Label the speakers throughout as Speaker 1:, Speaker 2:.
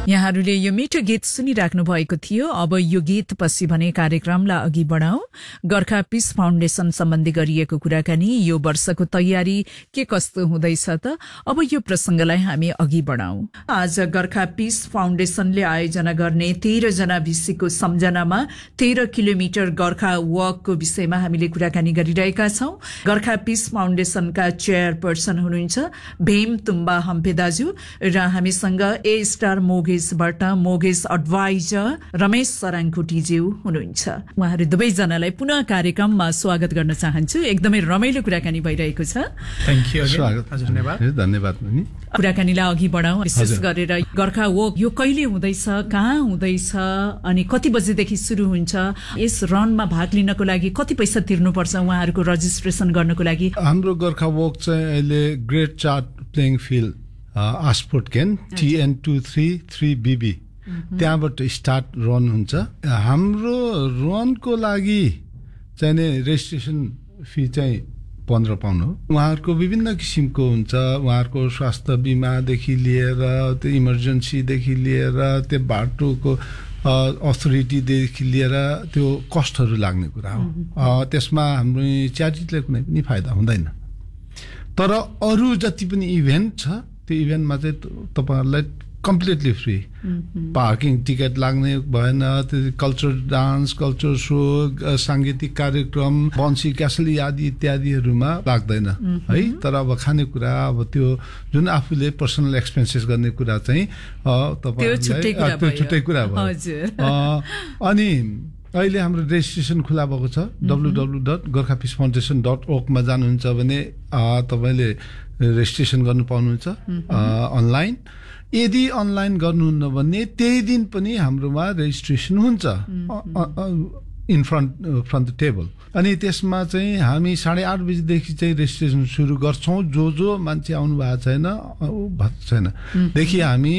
Speaker 1: यहाँहरूले यो मिठो गीत सुनिराख्नु भएको थियो। अब यो गीत पछि भने कार्यक्रमलाई अघि बढाऊ। गोर्खा पीस फाउन्डेशन सम्बन्धी गरिएको कुराकानी, यो वर्षको तयारी के कस्तो हुँदैछ त, अब यो प्रसंगलाई हामी अघि बढाऊ। आज गोर्खा पीस फाउन्डेशनले आयोजना गर्ने 13 जना भिसीको सम्झनामा 13 किलोमिटर गोर्खा वकको विषयमा हामीले कुराकानी गरिरहेका छौं। गोर्खा पीस फाउन्डेशनका चेयरपर्सन हुनुहुन्छ भेम तुम्बा हम्पे दाजु र हामीसँग ए स्टार मोगेसबाट मोगेस एडभाइजर रमेश सराङखुटीज्यू हुनुहुन्छ। उहाँहरू दुवैजनालाई पुनः कार्यक्रममा स्वागत गर्न चाहन्छु। एकदमै रमाइलो कुराकानी भइरहेको छ।
Speaker 2: Thank you. धन्यवाद।
Speaker 1: कुराकानीलाई अघि बढाऊ। विशेष गरेर गोर्खा वक यो कहिले हुँदैछ, कहाँ हुँदैछ अनि कति बजेदेखि सुरु हुन्छ, यस रनमा भाग लिनको लागि कति पैसा तिर्नुपर्छ उहाँहरूको रजिस्ट्रेसन गर्नको लागि?
Speaker 2: हाम्रो गोर्खा वक चाहिँ अहिले great chart playing field आस्पोर्ट can TN233BB त्यहाँबाट स्टार्ट रन हुन्छ। हाम्रो रनको लागि चाहिने रेजिस्ट्रेसन फी चाहिँ 15 पाउन्ड हो। उहाँहरूको विभिन्न किसिमको हुन्छ। उहाँहरूको स्वास्थ्य बिमादेखि लिएर त्यो इमर्जेन्सीदेखि लिएर त्यो बाटोको अथोरिटीदेखि लिएर त्यो कस्टहरू लाग्ने कुरा हो। त्यसमा हाम्रो च्यारिटीले कुनै पनि फाइदा हुँदैन। तर अरू जति पनि इभेन्ट छ त्यो इभेन्टमा चाहिँ तपाईहरुलाई कम्प्लिटली फ्री, पार्किङ टिकट लाग्ने भएन। त्यो कल्चर डान्स, कल्चर सो, सांगीतिक कार्यक्रम, बन्सी क्यासल आदि इत्यादिहरूमा लाग्दैन है। तर अब खानेकुरा, अब त्यो जुन आफूले पर्सनल एक्सपेन्सेस गर्ने कुरा चाहिँ तपाईहरुलाई छुट्टै कुरा भयो। अनि अहिले हाम्रो रेजिस्ट्रेसन खुला भएको छ। www.gorkhapeacefoundation.org मा जानुहुन्छ भने तपाईले रेजिस्ट्रेसन गर्नु पाउनुहुन्छ अनलाइन। यदि अनलाइन गर्नुहुन्न भने त्यही दिन पनि हाम्रोमा रेजिस्ट्रेसन हुन्छ इन फ्रन्ट द टेबल। अनि त्यसमा चाहिँ हामी 8:30 बजेदेखि चाहिँ रेजिस्ट्रेसन सुरु गर्छौं। जो मान्छे आउनु भएको छैन देखि हामी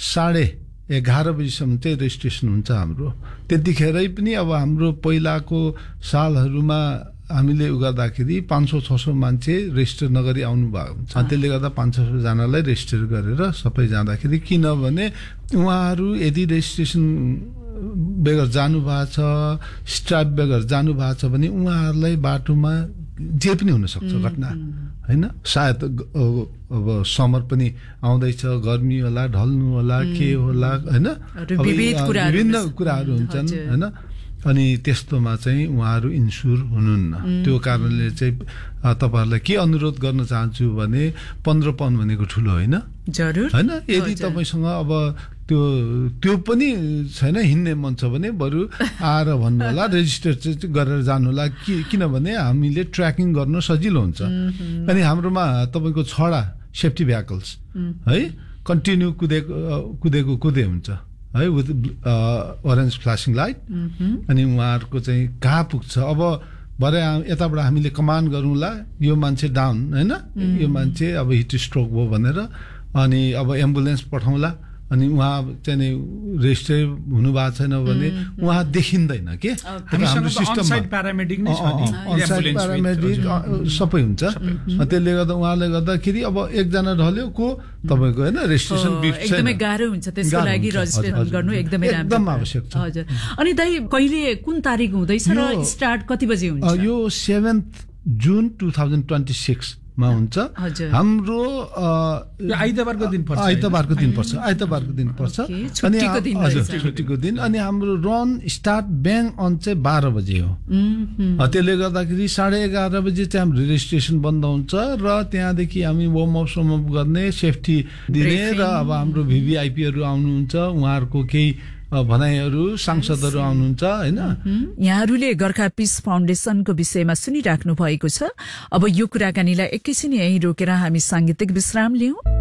Speaker 2: 11:30 बजीसम्म चाहिँ रेजिस्ट्रेसन हुन्छ हाम्रो। त्यतिखेरै पनि अब हाम्रो पहिलाको सालहरूमा हामीले गर्दाखेरि 500-600 मान्छे रेजिस्टर नगरी आउनु भएको हुन्छ। त्यसले गर्दा 500 जनालाई रेजिस्टर गरेर सबै जाँदाखेरि, किनभने उहाँहरू यदि रेजिस्ट्रेसन बेगर जानु भएको छ, स्टाफ बेगर जानु भएको छ भने उहाँहरूलाई बाटोमा जे पनि हुन सक्छ घटना हैन। सायद अब समर पनि आउँदैछ, गर्मी होला, ढल्नु होला, के होला हैन, विभिन्न कुराहरू हुन्छन् हैन। अनि त्यस्तोमा चाहिँ उहाँहरू इन्स्योर हुनुहुन्न। त्यो कारणले चाहिँ तपाईहरुलाई के अनुरोध गर्न चाहन्छु भने 15 पाउन्ड भनेको ठुलो होइन
Speaker 1: जरुर
Speaker 2: हैन। यदि तपाईसँग अब त्यो पनि छैन, हिँड्ने मन छ भने बरु आएर भन्नु होला, रेजिस्टर चाहिँ गरेर जानु होला। किनभने हामीले ट्र्याकिङ गर्न सजिलो हुन्छ। अनि हाम्रोमा तपाईको 6 सेफ्टी भेहिकल्स है कन्टिन्यू कुदे हुन्छ है, विथ अरेन्ज फ्ल्यासिङ लाइट। अनि उहाँहरूको चाहिँ कहाँ पुग्छ, अब भरे यताबाट हामीले कमान्ड गरौँला यो मान्छे डाउन हैन, यो मान्छे अब हिट स्ट्रोक भयो भनेर, अनि अब एम्बुलेन्स पठाउँला। अनि उहाँ चाहिँ रेजिस्टर हुनु भएको छैन भने उहाँ देखिँदैन के। हाम्रो सिस्टममा प्यारामेडिक सबै हुन्छ। त्यसले गर्दा उहाँले गर्दाखेरि अब एकजना ढल्यो को तपाईको हैन रेजिस्ट्रेसन
Speaker 1: एकदमै गाह्रो हुन्छ। त्यसको लागि रजिस्ट्रेसन गर्नु एकदम
Speaker 2: आवश्यक छ।
Speaker 1: हजुर। अनि दाइ कहिले कुन तारिख हुँदैछ र स्टार्ट कति बजे हुन्छ?
Speaker 2: यो 7 जुन 2026 मा हुन्छ। हाम्रो आइतबारको दिन पर्छ। अनि छुट्टीको दिन। अनि हाम्रो रन स्टार्ट ब्याङ अन चाहिँ 12 बजे हो। त्यसले गर्दाखेरि 11:30 बजे चाहिँ हाम्रो रेजिस्ट्रेसन बन्द हुन्छ र त्यहाँदेखि हामी वार्म अप गर्ने, सेफ्टी दिने र अब हाम्रो VVIPहरू आउनुहुन्छ, उहाँहरूको केही भनाइहरू, सांसदहरू आउनुहुन्छ हैन।
Speaker 1: यहाँहरूले गोर्खा पीस फाउन्डेशनको विषयमा सुनिराख्नु भएको छ। अब यो कुराकानीलाई एकैछिन यही रोकेर हामी सांगीतिक विश्राम लियौं।